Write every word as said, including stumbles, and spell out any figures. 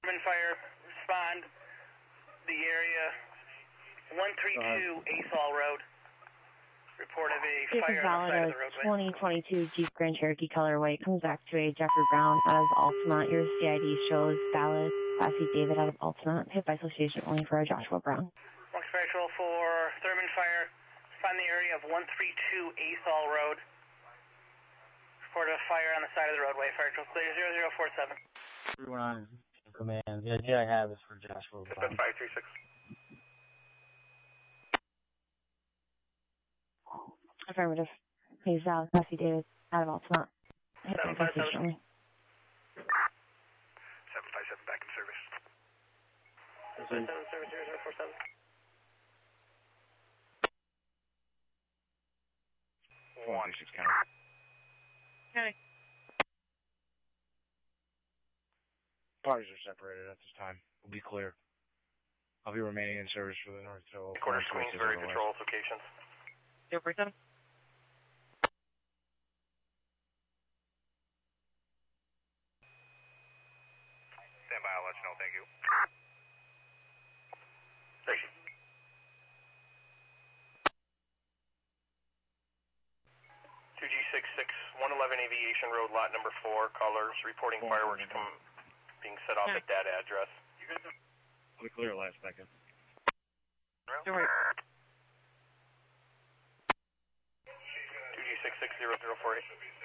Thurman Fire, respond the area one three two Asol Road. Report of a This fire is on the valid side of as the roadway. twenty twenty-two Jeep Grand Cherokee color white comes back to a Jeffrey Brown out of Altamont. Your C I D shows valid. Classy David out of Altamont. Hit by association only for a Joshua Brown. Bronx Fire Patrol for Thurman Fire. Find the area of one three two Asol Road. Report of a fire on the side of the roadway. Fire Patrol clear zero zero four seven. three one nine command. The idea I have is for Joshua Brown. five three six. Affirmative. He's valid. Classy David out of Altamont. Hit by seven five seven. association only. seven five seven back in service. seven five seven, service zero zero four seven. one six county. County. Parties are separated at this time. We'll be clear. I'll be remaining in service for the North Hill. Corner Queensbury Patrol locations. zero four seven. Stand by, I'll let you know, thank you. Thank you. two G six six, one eleven Aviation Road, lot number four, callers reporting fireworks come, being set off at that address. We'll be clear last second. two G six six zero zero four eight.